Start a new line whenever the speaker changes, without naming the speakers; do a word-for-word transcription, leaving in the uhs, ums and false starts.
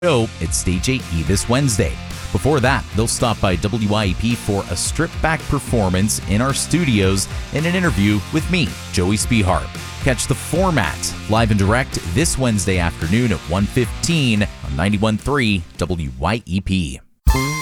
show at Stage eight E this Wednesday. Before that, they'll stop by W I E P for a stripped-back performance in our studios and an interview with me, Joey Spihar. Catch The Format live and direct this Wednesday afternoon at one fifteen on ninety-one point three W I E P.